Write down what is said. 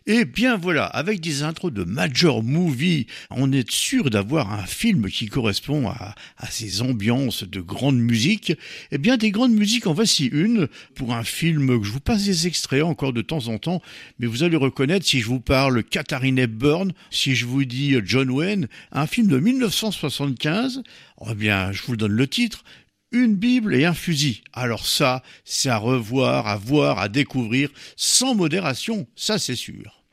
Et bien voilà, avec des intros de Major Movie, on est sûr d'avoir un film qui correspond à ces ambiances de grande musique. Eh bien, des grandes musiques, en voici une, pour un film que je vous passe des extraits encore de temps en temps, mais vous allez reconnaître si je vous parle Katharine Hepburn, si je vous dis John Wayne, un film de 1975, eh bien, je vous donne le titre, Une Bible et un fusil. Alors ça, c'est à revoir, à voir, à découvrir, sans modération, ça c'est sûr.